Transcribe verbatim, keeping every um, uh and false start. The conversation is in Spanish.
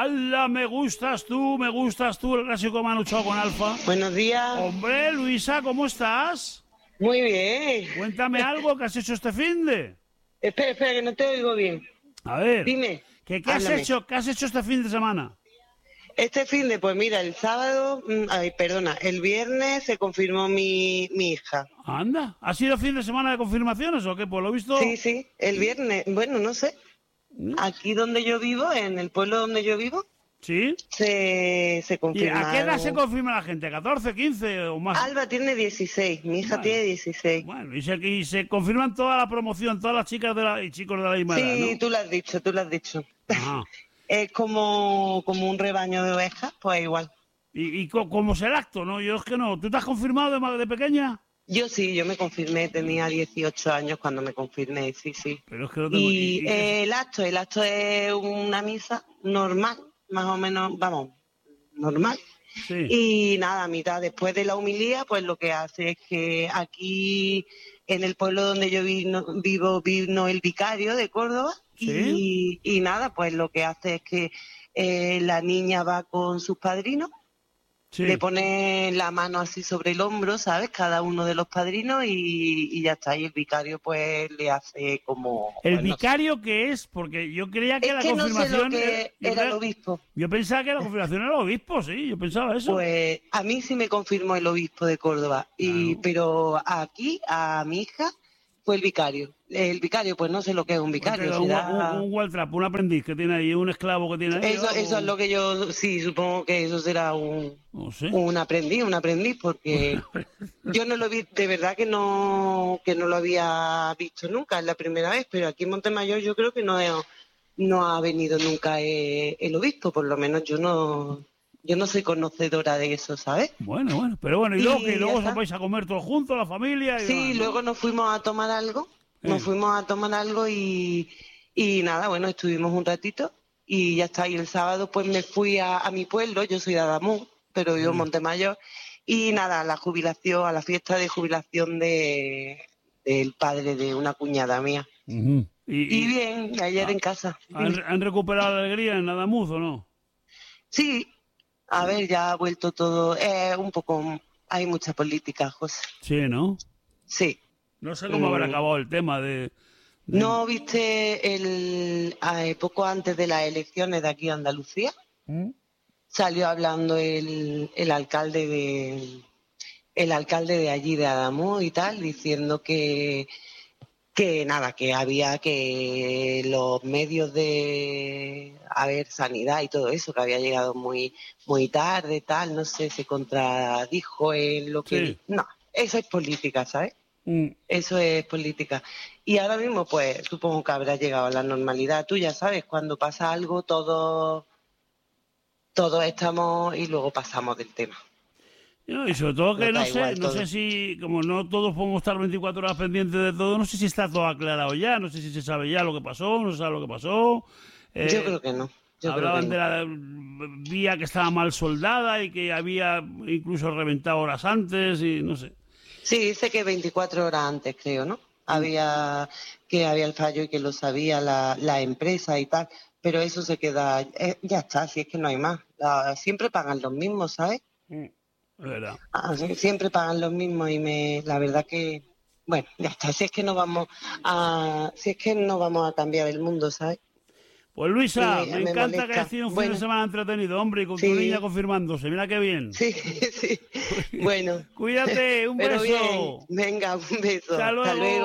¡Hala! Me gustas tú, me gustas tú, el clásico Manu Chao con Alfa. Buenos días. Hombre, Luisa, ¿cómo estás? Muy bien. Cuéntame algo que has hecho este finde. Espera, espera, que no te oigo bien. A ver. Dime. ¿Qué, qué has háblame. hecho? ¿Qué has hecho este fin de semana? Este fin de, pues mira, el sábado, mm, ay, perdona, el viernes se confirmó mi, mi hija. Anda, ¿ha sido fin de semana de confirmaciones o qué? Por lo visto... Sí, sí, el viernes, bueno, no sé. Aquí donde yo vivo, en el pueblo donde yo vivo, ¿Sí? se, se ¿Y confirma. a qué edad se confirma la gente? ¿catorce, quince o más? Alba tiene dieciséis, mi hija Bueno. tiene dieciséis. Bueno, y se, y se confirman toda la promoción, todas las chicas de la, y chicos de la misma edad, Sí, ¿no? tú lo has dicho, tú lo has dicho. Ajá. Es como, como un rebaño de ovejas, pues igual. ¿Y, y co- cómo es el acto, no? Yo es que no. ¿Tú te has confirmado de, ma- de pequeña? Yo sí, yo me confirmé, tenía dieciocho años cuando me confirmé, sí, sí. Pero es que no tengo... Y y- y- eh, el acto, el acto es una misa normal, más o menos, vamos, normal. sí. Y nada, a mitad después de la homilía, pues lo que hace es que aquí en el pueblo donde yo vino- vivo, vino el vicario de Córdoba. ¿Sí? Y, y nada, pues lo que hace es que eh, la niña va con sus padrinos. Sí. Le pone la mano así sobre el hombro, ¿sabes? Cada uno de los padrinos y, y ya está. Y el vicario pues le hace como... ¿El pues, no sé. vicario qué es? Porque yo creía que Es la que no sé confirmación... lo que yo era cre- el obispo. Yo pensaba que la confirmación era el obispo, sí, yo pensaba eso. Pues a mí sí me confirmó el obispo de Córdoba. Y Claro. pero aquí, a mi hija, fue el vicario. El vicario, pues no sé lo que es un vicario. un, será- un, un Waltrap, un aprendiz que tiene ahí, un esclavo que tiene ahí. Eso, o- eso es lo que yo... Sí, supongo que eso será un... No sé. Un aprendiz, un aprendiz, porque yo no lo vi, de verdad que no que no lo había visto nunca, es la primera vez, pero aquí en Montemayor yo creo que no, he- no ha venido nunca eh, el obispo, por lo menos yo no yo no soy conocedora de eso, ¿sabes? Bueno, bueno, pero bueno, y Y luego que ya luego os está. vais a comer todos juntos, la familia. Y Sí, demás, ¿no? luego nos fuimos a tomar algo, Eh. nos fuimos a tomar algo y, y nada, bueno, estuvimos un ratito y ya está, y el sábado pues me fui a, a mi pueblo, yo soy de Adamuz, pero vivo en Mm. Montemayor. Y nada, a la jubilación, a la fiesta de jubilación de del padre de una cuñada mía. Ujú. Y, Y y bien, ayer Ah. en casa. ¿han, han recuperado la alegría en Adamuz o no? Sí, a ver, ya ha vuelto todo. Eh, un poco, hay mucha política, José. Sí, ¿no? Sí. No sé cómo habrá Mm. acabado el tema de... de- ¿No viste el eh, poco antes de las elecciones de aquí a Andalucía? ¿Mm? Salió hablando el, el alcalde de el alcalde de allí de Adamuz y tal, diciendo que que nada, que había que los medios de, a ver, sanidad y todo eso, que había llegado muy muy tarde, tal, no sé, se contradijo en lo que... Sí. No, eso es política, ¿sabes? Mm. Eso es política. Y ahora mismo, pues, supongo que habrá llegado a la normalidad. Tú ya sabes, cuando pasa algo, todos, todos estamos y luego pasamos del tema. No, y sobre todo que Nos no da sé, igual no todo. sé si, como no todos podemos estar veinticuatro horas pendientes de todo, no sé si está todo aclarado ya, no sé si se sabe ya lo que pasó, no se sabe lo que pasó. Eh, Yo creo que no. Yo creo hablaban que de no. la vía que estaba mal soldada y que había incluso reventado horas antes y no sé. Sí, dice que veinticuatro horas antes, creo, ¿no? Había que había el fallo y que lo sabía la, la empresa y tal, pero eso se queda, eh, ya está, si es que no hay más. La- siempre pagan los mismos, ¿sabes? Es verdad. Ah, sí, siempre pagan los mismos y me, la verdad que, bueno, ya está, si es que no vamos a, si es que no vamos a cambiar el mundo, ¿sabes? Pues Luisa, Y me, me encanta molesta. que hayas tenido un fin Bueno. de semana entretenido, hombre, y con tu Sí. niña confirmándose. Mira qué bien. Sí, sí, bueno. Cuídate, un Pero beso. bien, venga, un beso. Hasta luego. Hasta luego.